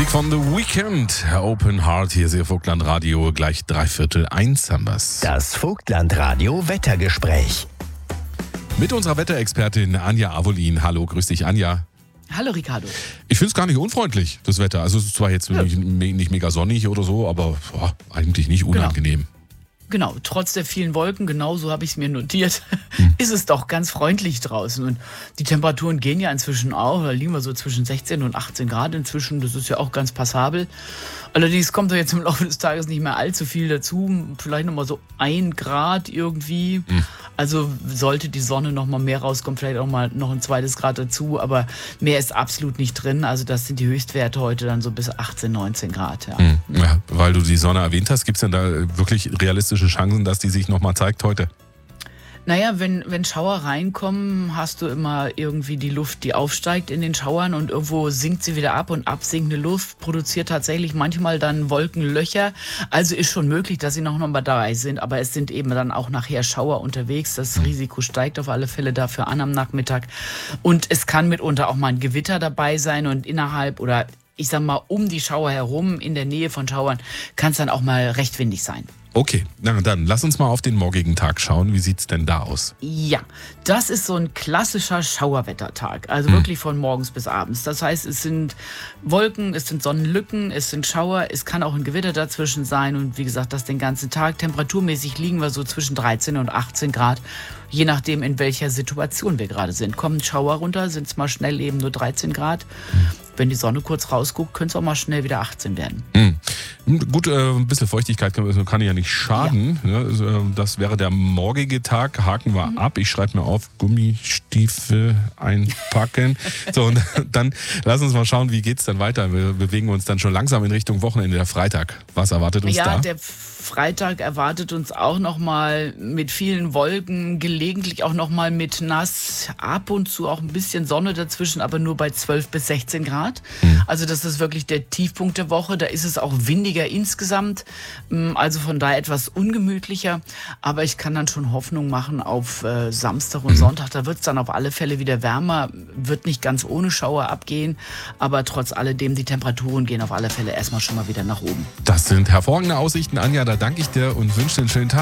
Musik von The Weeknd, Open Heart, hier ist Ihr Vogtland-Radio, gleich 1:15 haben wir's. Das Vogtland-Radio Wettergespräch. Mit unserer Wetterexpertin Anja Avolin. Hallo, grüß dich Anja. Hallo Ricardo. Ich finde es gar nicht unfreundlich, das Wetter. Also es ist zwar jetzt nicht mega sonnig oder so, aber eigentlich nicht unangenehm. Genau, trotz der vielen Wolken, genau so habe ich es mir notiert, ist es doch ganz freundlich draußen. Und die Temperaturen gehen ja inzwischen auch, da liegen wir so zwischen 16 und 18 Grad inzwischen, das ist ja auch ganz passabel. Allerdings kommt da jetzt im Laufe des Tages nicht mehr allzu viel dazu, vielleicht nochmal so 1 Grad irgendwie. Also sollte die Sonne nochmal mehr rauskommen, vielleicht auch mal noch ein 2. Grad dazu, aber mehr ist absolut nicht drin. Also das sind die Höchstwerte heute dann so bis 18, 19 Grad. Ja. Ja, weil du die Sonne erwähnt hast, gibt es denn da wirklich realistische Chancen, dass die sich nochmal zeigt heute? Naja, wenn Schauer reinkommen, hast du immer irgendwie die Luft, die aufsteigt in den Schauern und irgendwo sinkt sie wieder ab und absinkende Luft produziert tatsächlich manchmal dann Wolkenlöcher. Also ist schon möglich, dass sie noch mal dabei sind, aber es sind eben dann auch nachher Schauer unterwegs. Das Risiko steigt auf alle Fälle dafür an am Nachmittag. Und es kann mitunter auch mal ein Gewitter dabei sein und innerhalb oder ich sag mal um die Schauer herum, in der Nähe von Schauern, kann es dann auch mal recht windig sein. Okay, na dann lass uns mal auf den morgigen Tag schauen. Wie sieht's denn da aus? Ja, das ist so ein klassischer Schauerwettertag, also wirklich von morgens bis abends. Das heißt, es sind Wolken, es sind Sonnenlücken, es sind Schauer, es kann auch ein Gewitter dazwischen sein und wie gesagt, das den ganzen Tag. Temperaturmäßig liegen wir so zwischen 13 und 18 Grad, je nachdem in welcher Situation wir gerade sind. Kommen Schauer runter, sind es mal schnell eben nur 13 Grad. Wenn die Sonne kurz rausguckt, könnte es auch mal schnell wieder 18 werden. Gut, ein bisschen Feuchtigkeit kann ja nicht schaden. Ja. Das wäre der morgige Tag. Haken wir ab. Ich schreibe mir auf, Gummistiefel einpacken. So, und dann lass uns mal schauen, wie geht's dann weiter. Wir bewegen uns dann schon langsam in Richtung Wochenende, der Freitag. Was erwartet uns da? Der Freitag erwartet uns auch nochmal mit vielen Wolken, gelegentlich auch nochmal mit nass, ab und zu auch ein bisschen Sonne dazwischen, aber nur bei 12 bis 16 Grad. Also das ist wirklich der Tiefpunkt der Woche. Da ist es auch windiger insgesamt, also von daher etwas ungemütlicher. Aber ich kann dann schon Hoffnung machen auf Samstag und Sonntag. Da wird es dann auf alle Fälle wieder wärmer, wird nicht ganz ohne Schauer abgehen, aber trotz alledem, die Temperaturen gehen auf alle Fälle erstmal schon mal wieder nach oben. Das sind hervorragende Aussichten, Anja. Da danke ich dir und wünsche dir einen schönen Tag.